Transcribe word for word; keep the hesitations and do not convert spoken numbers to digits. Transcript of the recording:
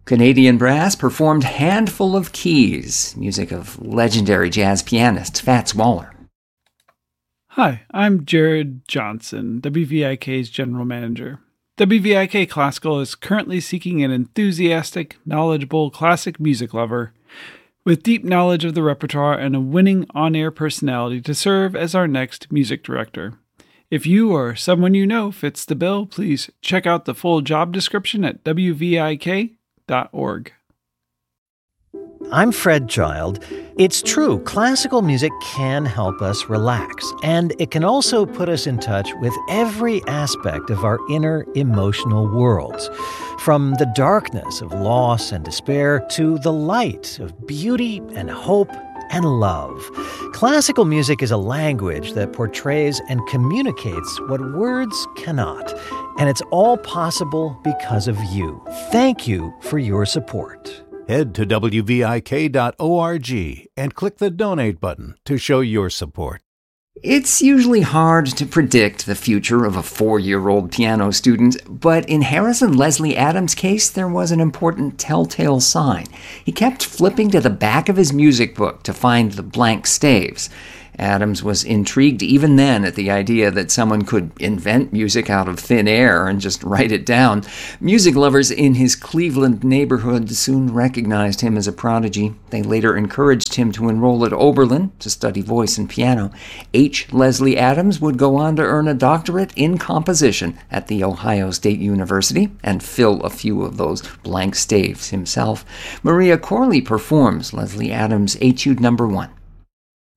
Canadian Brass performed Handful of Keys, music of legendary jazz pianist Fats Waller. Hi, I'm Jared Johnson, W V I K's General Manager. W V I K Classical is currently seeking an enthusiastic, knowledgeable classic music lover with deep knowledge of the repertoire and a winning on-air personality to serve as our next music director. If you or someone you know fits the bill, please check out the full job description at w v i k dot org. I'm Fred Child. It's true, classical music can help us relax, and it can also put us in touch with every aspect of our inner emotional worlds, from the darkness of loss and despair to the light of beauty and hope and love. Classical music is a language that portrays and communicates what words cannot, and it's all possible because of you. Thank you for your support. Head to w v i k dot org and click the donate button to show your support. It's usually hard to predict the future of a four-year-old piano student, but in Harrison Leslie Adams' case, there was an important telltale sign. He kept flipping to the back of his music book to find the blank staves. Adams was intrigued even then at the idea that someone could invent music out of thin air and just write it down. Music lovers in his Cleveland neighborhood soon recognized him as a prodigy. They later encouraged him to enroll at Oberlin to study voice and piano. H. Leslie Adams would go on to earn a doctorate in composition at The Ohio State University and fill a few of those blank staves himself. Maria Corley performs Leslie Adams' Etude Number One.